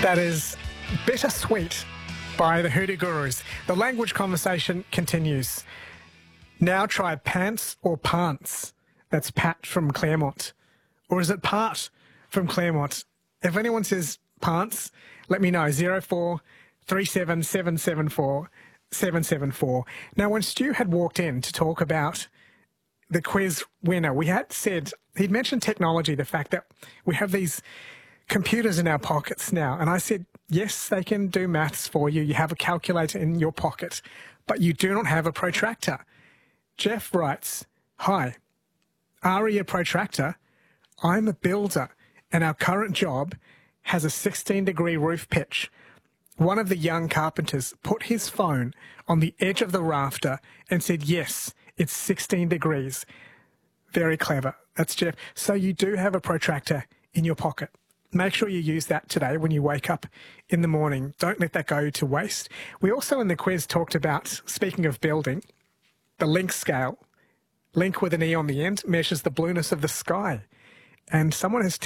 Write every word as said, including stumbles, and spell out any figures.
That is Bittersweet by the Hoodoo Gurus. The language conversation continues. Now try pants or pants. That's Pat from Claremont. Or is it part from Claremont? If anyone says pants, let me know. zero four three seven seven seven four seven seven four. Now, when Stu had walked in to talk about the quiz winner, we had said, he'd mentioned technology, the fact that we have these computers in our pockets now. And I said, yes, they can do maths for you. You have a calculator in your pocket, but you do not have a protractor. Jeff writes, hi, Ari a protractor? I'm a builder, and our current job has a sixteen degree roof pitch. One of the young carpenters put his phone on the edge of the rafter and said, yes, it's sixteen degrees. Very clever. That's Jeff. So you do have a protractor in your pocket. Make sure you use that today when you wake up in the morning. Don't let that go to waste. We also in the quiz talked about, speaking of building, the link scale. Link with an E on the end measures the blueness of the sky. And someone has